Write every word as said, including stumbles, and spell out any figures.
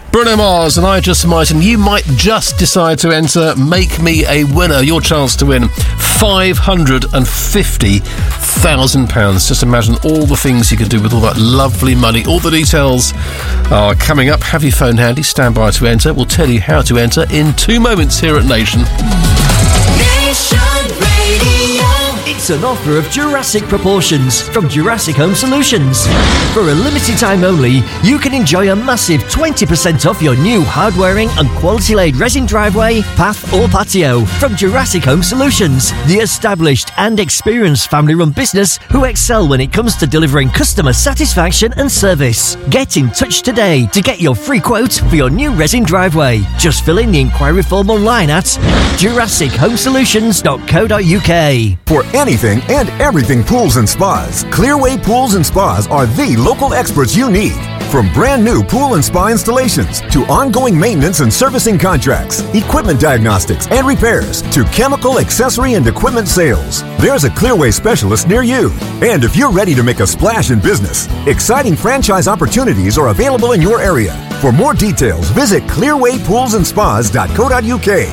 Bruno Mars and I Just Might, and you might just decide to enter Make Me a Winner. Your chance to win five hundred fifty thousand pounds. Just imagine all the things you can do with all that lovely money. All the details are coming up. Have your phone handy. Stand by to enter. We'll tell you how to enter in two moments here at Nation. Nation Radio. It's an offer of Jurassic proportions from Jurassic Home Solutions. For a limited time only, you can enjoy a massive twenty percent off your new hard-wearing and quality-laid resin driveway, path or patio from Jurassic Home Solutions, the established and experienced family-run business who excel when it comes to delivering customer satisfaction and service. Get in touch today to get your free quote for your new resin driveway. Just fill in the inquiry form online at jurassic home solutions dot co dot uk. For anything and everything pools and spas, Clearway Pools and Spas are the local experts you need. From brand new pool and spa installations to ongoing maintenance and servicing contracts, equipment diagnostics and repairs to chemical, accessory and equipment sales, there's a Clearway specialist near you. And if you're ready to make a splash in business, exciting franchise opportunities are available in your area. For more details, visit clearway pools and spas dot co dot uk.